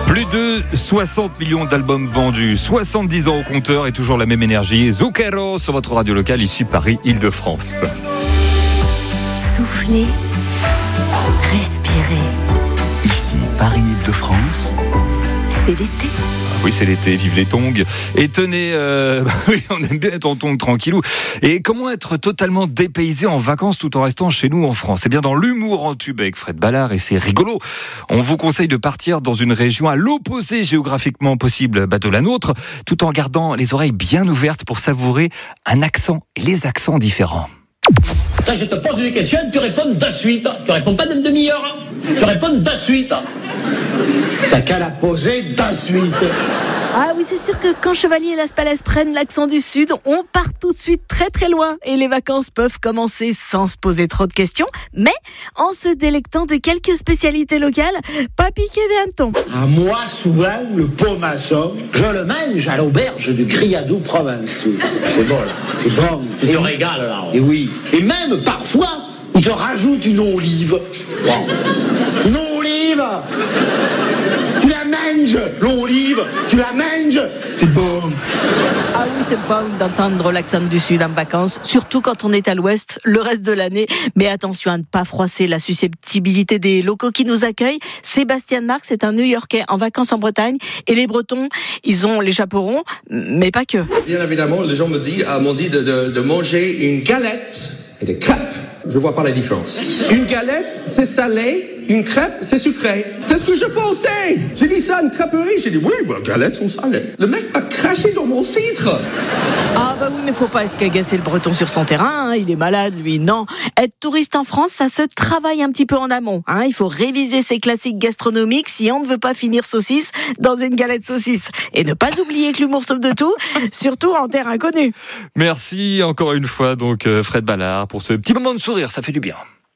Plus de 60 millions d'albums vendus, 70 ans au compteur et toujours la même énergie. Zucchero sur votre radio locale, ici Paris-Île-de-France. Soufflez, respirez. Ici Paris-Île-de-France. C'est l'été. Oui, c'est l'été, vive les tongs. Et tenez, oui, on aime bien être en tongs tranquillou. Et comment être totalement dépaysé en vacances tout en restant chez nous en France ? Eh bien, dans l'humour en tube avec Fred Ballard, et c'est rigolo. On vous conseille de partir dans une région à l'opposé géographiquement possible de la nôtre, tout en gardant les oreilles bien ouvertes pour savourer un accent et les accents différents. Là, je te pose une question, tu réponds de suite. Tu réponds pas d'une demi-heure. Tu réponds de suite. T'as qu'à la poser de suite. Ah oui, c'est sûr que quand Chevalier et Las Palais prennent l'accent du Sud, on part tout de suite très très loin. Et les vacances peuvent commencer sans se poser trop de questions, mais en se délectant de quelques spécialités locales, pas piquer des hannetons. À moi, souvent, le pomasson, je le mange à l'auberge du Criadou provençal. C'est bon, là. C'est bon. Tu te régales, là. Et oui. Et même, parfois, il te rajoute une olive. Wow. Une olive. Tu la manges, l'olive. Tu la manges. C'est bon. Ah oui, c'est bon d'entendre l'accent du Sud en vacances, surtout quand on est à l'Ouest le reste de l'année. Mais attention à ne pas froisser la susceptibilité des locaux qui nous accueillent. Sébastien Marx est un New-Yorkais en vacances en Bretagne. Et les Bretons, ils ont les chapeaux ronds, mais pas que. Bien évidemment, les gens m'ont dit de manger une galette et des crêpes. Je vois pas la différence. Une galette, c'est salé. Une crêpe, c'est sucré. C'est ce que je pensais. J'ai dit ça à une crêperie. J'ai dit oui, galettes sont salées. Le mec a craché dans mon cidre. Ah bah oui, mais faut pas escagacer le Breton sur son terrain, hein. Il est malade, lui, non. Être touriste en France, ça se travaille un petit peu en amont, hein. Il faut réviser ses classiques gastronomiques si on ne veut pas finir saucisse dans une galette saucisse. Et ne pas oublier que l'humour sauve de tout, surtout en terre inconnue. Merci encore une fois, donc Fred Ballard, pour ce petit moment de sourire, ça fait du bien.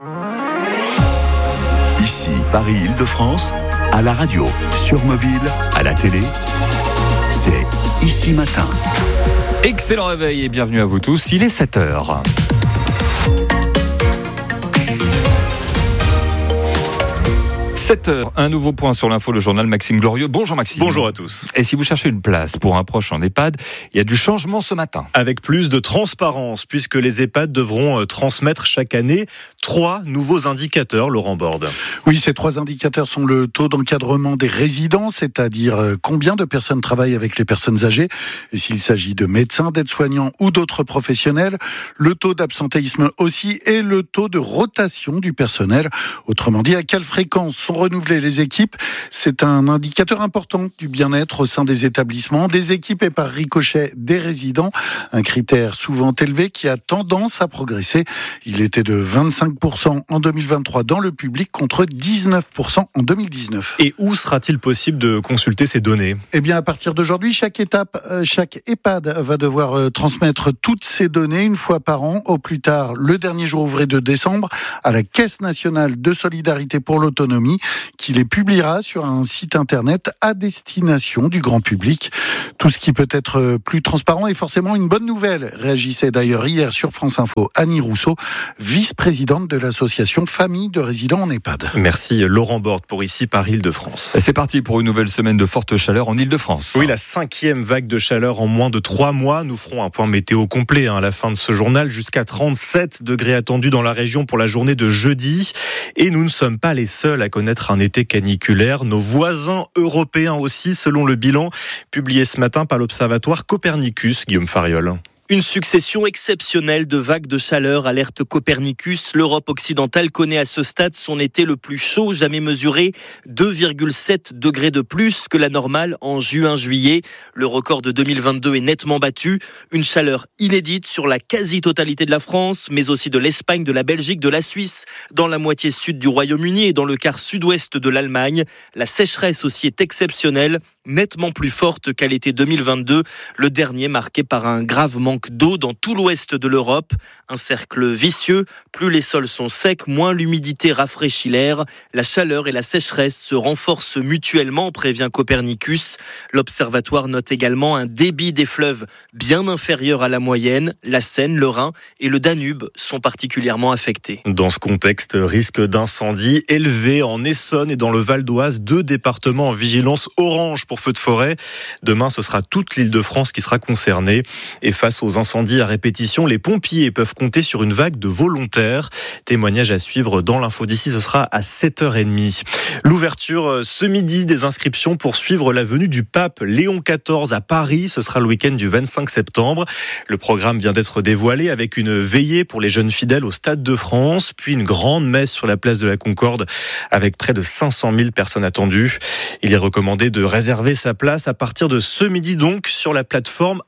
Ici Paris-Île-de-France, à la radio, sur mobile, à la télé, c'est Ici Matin. Excellent réveil et bienvenue à vous tous, il est 7h. 7h, un nouveau point sur l'info, le journal Maxime Glorieux. Bonjour Maxime. Bonjour à tous. Et si vous cherchez une place pour un proche en EHPAD, il y a du changement ce matin. Avec plus de transparence, puisque les EHPAD devront transmettre chaque année 3 nouveaux indicateurs, Laurent Borde. Oui, ces 3 indicateurs sont le taux d'encadrement des résidents, c'est-à-dire combien de personnes travaillent avec les personnes âgées, et s'il s'agit de médecins, d'aides-soignants ou d'autres professionnels, le taux d'absentéisme aussi, et le taux de rotation du personnel. Autrement dit, à quelle fréquence sont renouveler les équipes, c'est un indicateur important du bien-être au sein des établissements, des équipes et par ricochet des résidents, un critère souvent élevé qui a tendance à progresser. Il était de 25% en 2023 dans le public contre 19% en 2019. Et où sera-t-il possible de consulter ces données ? Eh bien, à partir d'aujourd'hui, chaque EHPAD va devoir transmettre toutes ces données une fois par an, au plus tard le dernier jour ouvré de décembre, à la Caisse nationale de solidarité pour l'autonomie, qui les publiera sur un site internet à destination du grand public. Tout ce qui peut être plus transparent est forcément une bonne nouvelle, réagissait d'ailleurs hier sur France Info Annie Rousseau, vice-présidente de l'association Famille de résidents en EHPAD. Merci Laurent Borde pour Ici Paris-Île-de-France. Et c'est parti pour une nouvelle semaine de forte chaleur en Île-de-France. Oui, la 5e vague de chaleur en moins de 3 mois. Nous ferons un point météo complet à la fin de ce journal. Jusqu'à 37 degrés attendus dans la région pour la journée de jeudi. Et nous ne sommes pas les seuls à connaître un été caniculaire. Nos voisins européens aussi, selon le bilan publié ce matin par l'Observatoire Copernicus, Guillaume Fariol. Une succession exceptionnelle de vagues de chaleur, alerte Copernicus. L'Europe occidentale connaît à ce stade son été le plus chaud jamais mesuré, 2,7 degrés de plus que la normale en juin-juillet. Le record de 2022 est nettement battu. Une chaleur inédite sur la quasi-totalité de la France, mais aussi de l'Espagne, de la Belgique, de la Suisse, dans la moitié sud du Royaume-Uni et dans le quart sud-ouest de l'Allemagne. La sécheresse aussi est exceptionnelle. nettement plus forte qu'à l'été 2022, le dernier marqué par un grave manque d'eau dans tout l'ouest de l'Europe. Un cercle vicieux, plus les sols sont secs, moins l'humidité rafraîchit l'air. La chaleur et la sécheresse se renforcent mutuellement, prévient Copernicus. L'observatoire note également un débit des fleuves bien inférieur à la moyenne. La Seine, le Rhin et le Danube sont particulièrement affectés. Dans ce contexte, risque d'incendie élevé en Essonne et dans le Val d'Oise, 2 départements en vigilance orange pour feux de forêt. Demain, ce sera toute l'Île-de-France qui sera concernée. Et face aux incendies à répétition, les pompiers peuvent compter sur une vague de volontaires. Témoignage à suivre dans l'info d'ici, ce sera à 7h30. L'ouverture ce midi des inscriptions pour suivre la venue du pape Léon XIV à Paris. Ce sera le week-end du 25 septembre. Le programme vient d'être dévoilé avec une veillée pour les jeunes fidèles au Stade de France, puis une grande messe sur la place de la Concorde avec près de 500 000 personnes attendues. Il est recommandé de réserver sa place à partir de ce midi donc sur la plateforme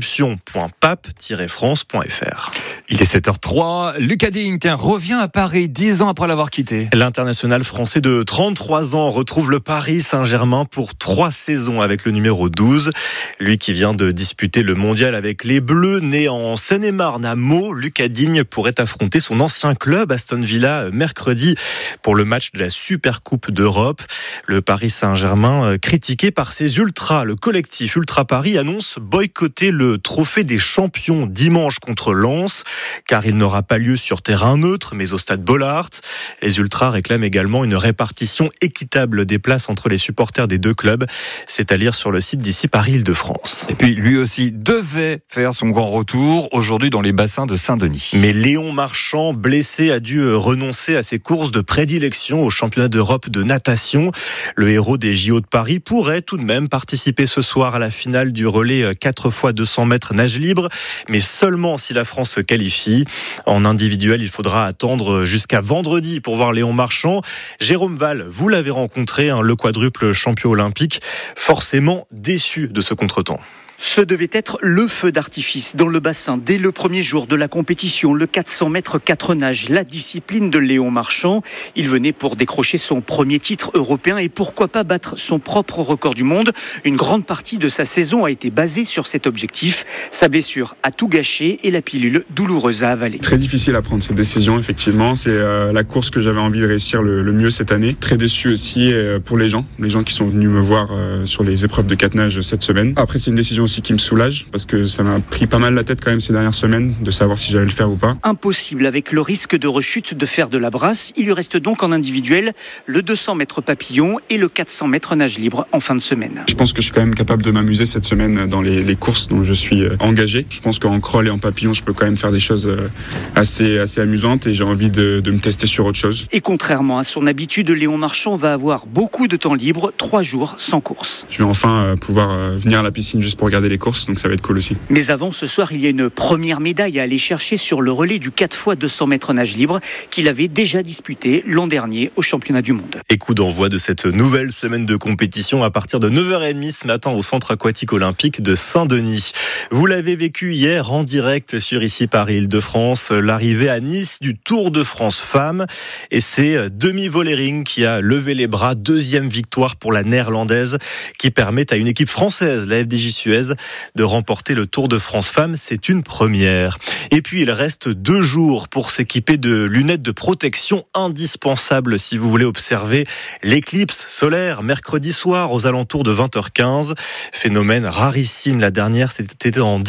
inscription.pape-france.fr. Il est 7h03. Lucas Dink revient à Paris 10 ans après l'avoir quitté. L'international français de 33 ans retrouve le Paris Saint-Germain pour 3 saisons avec le numéro 12. Lui qui vient de disputer le mondial avec les Bleus, né en Seine-et-Marne à Meaux, Lucas Digne pourrait affronter son ancien club Aston Villa mercredi pour le match de la Supercoupe d'Europe. Le Paris Saint-Germain, critiqué par ses ultras, le collectif Ultra Paris annonce boycotter le trophée des champions dimanche contre Lens, car il n'aura pas lieu sur terrain neutre, mais au stade Bollaert. Les ultras réclament également une répartition équitable des places entre les supporters des 2 clubs. C'est à lire sur le site d'ici Paris-Île-de-France. Et puis lui aussi devait faire son grand retour aujourd'hui dans les bassins de Saint-Denis. Mais Léon Marchand, blessé, a dû renoncer à ses courses de prédilection au championnat d'Europe de natation. Le héros des JO de Paris pourrait tout de même participer ce soir à la finale du relais 4x200 mètres nage libre, mais seulement si la France se qualifie. En individuel, il faudra attendre jusqu'à vendredi pour voir Léon Marchand. Jérôme Val, vous l'avez rencontré, le quadruple champion olympique, forcément déçu de ce contretemps. Ce devait être le feu d'artifice dans le bassin dès le premier jour de la compétition, le 400 mètres 4 nages, la discipline de Léon Marchand. Il venait pour décrocher son premier titre européen et pourquoi pas battre son propre record du monde. Une grande partie de sa saison a été basée sur cet objectif. Sa blessure a tout gâché et la pilule douloureuse à avaler. Très difficile à prendre cette décision, effectivement. C'est la course que j'avais envie de réussir le mieux cette année. Très déçu aussi pour les gens qui sont venus me voir sur les épreuves de 4 nages cette semaine. Après, c'est une décision aussi qui me soulage parce que ça m'a pris pas mal la tête quand même ces dernières semaines de savoir si j'allais le faire ou pas. Impossible avec le risque de rechute de faire de la brasse. Il lui reste donc en individuel le 200 mètres papillon et le 400 mètres nage libre en fin de semaine. Je pense que je suis quand même capable de m'amuser cette semaine dans les courses dont je suis engagé. Je pense qu'en crawl et en papillon, je peux quand même faire des choses assez amusantes et j'ai envie de me tester sur autre chose. Et contrairement à son habitude, Léon Marchand va avoir beaucoup de temps libre, 3 jours sans course. Je vais enfin pouvoir venir à la piscine juste pour regarder les courses, donc ça va être cool aussi. Mais avant ce soir, il y a une première médaille à aller chercher sur le relais du 4x200 mètres nage libre qu'il avait déjà disputé l'an dernier au championnat du monde. Et coup d'envoi de cette nouvelle semaine de compétition à partir de 9h30 ce matin au centre aquatique olympique de Saint-Denis. Vous l'avez vécu hier en direct sur ici Paris-Île-de-France, l'arrivée à Nice du Tour de France Femmes et c'est Demi Vollering qui a levé les bras, 2e victoire pour la néerlandaise qui permet à une équipe française, la FDJ Suez, de remporter le Tour de France Femmes. C'est une première. Et puis il reste 2 jours pour s'équiper de lunettes de protection indispensables si vous voulez observer l'éclipse solaire mercredi soir aux alentours de 20h15. Phénomène rarissime, la dernière c'était en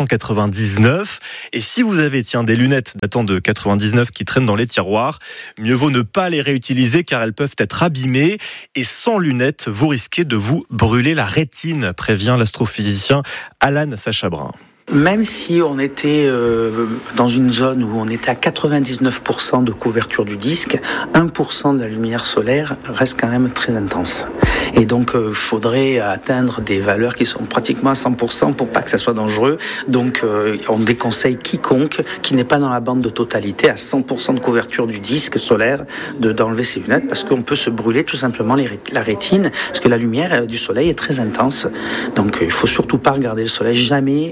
1999 et si vous avez des lunettes datant de 99 qui traînent dans les tiroirs, mieux vaut ne pas les réutiliser car elles peuvent être abîmées et sans lunettes vous risquez de vous brûler la rétine, prévient l'astrophysicien Alan Sachabrun. Même si on était dans une zone où on était à 99% de couverture du disque, 1% de la lumière solaire reste quand même très intense. Et donc, il faudrait atteindre des valeurs qui sont pratiquement à 100% pour pas que ça soit dangereux. Donc, on déconseille quiconque qui n'est pas dans la bande de totalité à 100% de couverture du disque solaire d'enlever ses lunettes parce qu'on peut se brûler tout simplement la rétine parce que la lumière du soleil est très intense. Donc, il faut surtout pas regarder le soleil jamais direct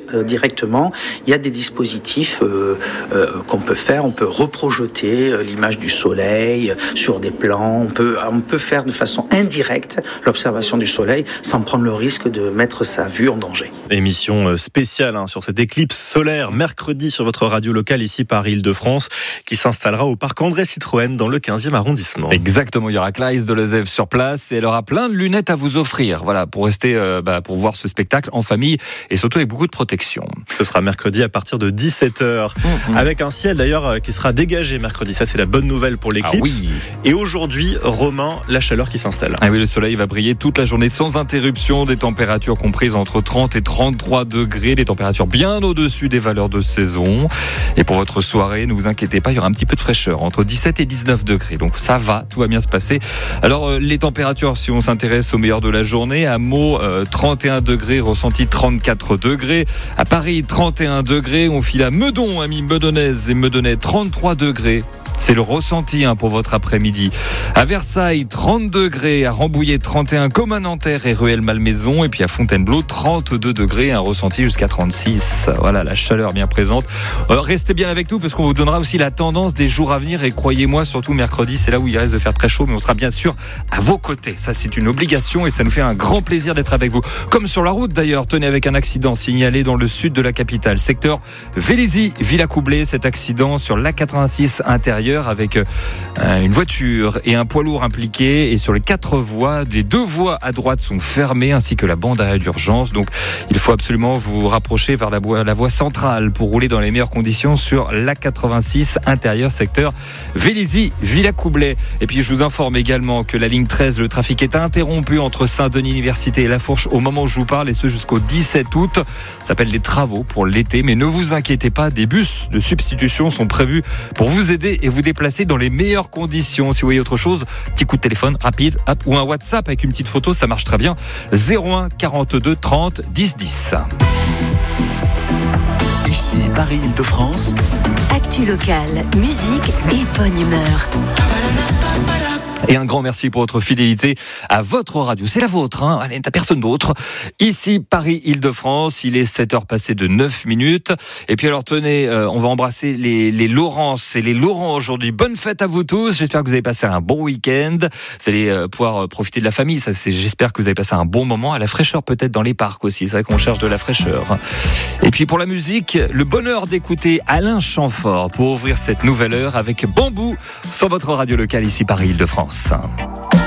directement, il y a des dispositifs qu'on peut faire. On peut reprojeter l'image du soleil sur des plans. On peut faire de façon indirecte l'observation du soleil sans prendre le risque de mettre sa vue en danger. Émission spéciale sur cette éclipse solaire mercredi sur votre radio locale ici Paris-Île-de-France qui s'installera au parc André Citroën dans le 15e arrondissement. Exactement, il y aura Clarisse Delezève sur place et elle aura plein de lunettes à vous offrir. Voilà, pour rester, pour voir ce spectacle en famille et surtout avec beaucoup de protection. Ce sera mercredi à partir de 17h avec un ciel d'ailleurs qui sera dégagé mercredi. Ça c'est la bonne nouvelle pour l'éclipse. Ah oui. Et aujourd'hui, Romain, la chaleur qui s'installe. Ah oui, le soleil va briller toute la journée sans interruption, des températures comprises entre 30 et 33 degrés, des températures bien au-dessus des valeurs de saison. Et pour votre soirée, ne vous inquiétez pas, il y aura un petit peu de fraîcheur, entre 17 et 19 degrés. Donc ça va, tout va bien se passer. Alors les températures, si on s'intéresse au meilleur de la journée, à Meaux, 31 degrés, ressenti 34 degrés. À Paris, 31 degrés. On file à Meudon, amis meudonaises et meudonnais, 33 degrés. C'est le ressenti pour votre après-midi. À Versailles, 30 degrés. À Rambouillet, 31 comme à Nanterre et Rueil-Malmaison. Et puis à Fontainebleau, 32 degrés. Un ressenti jusqu'à 36. Voilà, la chaleur bien présente. Restez bien avec nous parce qu'on vous donnera aussi la tendance des jours à venir. Et croyez-moi, surtout mercredi, c'est là où il risque de faire très chaud. Mais on sera bien sûr à vos côtés. Ça, c'est une obligation et ça nous fait un grand plaisir d'être avec vous. Comme sur la route d'ailleurs. Tenez, avec un accident signalé dans le sud de la capitale. Secteur Vélizy-Villacoublay. Cet accident sur l'A86 intérieur avec une voiture et un poids lourd impliqués et sur les 4 voies, les 2 voies à droite sont fermées ainsi que la bande arrêt d'urgence. Donc il faut absolument vous rapprocher vers la voie centrale pour rouler dans les meilleures conditions sur l'A86 intérieur secteur Vélizy-Villacoublay. Et puis je vous informe également que la ligne 13, le trafic est interrompu entre Saint-Denis Université et La Fourche au moment où je vous parle et ce jusqu'au 17 août. Ça s'appelle les travaux pour l'été, mais ne vous inquiétez pas, des bus de substitution sont prévus pour vous aider et vous déplacer dans les meilleures conditions. Si vous voyez autre chose, petit coup de téléphone rapide ou un WhatsApp avec une petite photo, ça marche très bien. 01 42 30 10 10. Ici Paris-Île-de-France. Actu locale, musique et bonne humeur. Et un grand merci pour votre fidélité à votre radio. C'est la vôtre, Allez, t'as personne d'autre. Ici, Paris-Île-de-France, il est 7h passées de 9 minutes. Et puis alors, tenez, on va embrasser les Laurence et les Laurent aujourd'hui. Bonne fête à vous tous. J'espère que vous avez passé un bon week-end. Vous allez pouvoir profiter de la famille. J'espère que vous avez passé un bon moment. À la fraîcheur peut-être dans les parcs aussi. C'est vrai qu'on cherche de la fraîcheur. Et puis pour la musique, le bonheur d'écouter Alain Chamfort pour ouvrir cette nouvelle heure avec Bambou sur votre radio locale ici, Paris-Île-de-France.